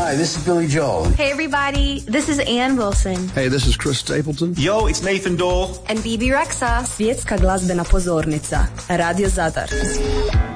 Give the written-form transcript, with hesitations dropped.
Hi, this is Billy Joel. Hey everybody, this is Ann Wilson. Hey, this is Chris Stapleton. Yo, it's Nathan Dawe. And Bibi Rexa. Svjetska glazbena pozornica. Radio Zadar.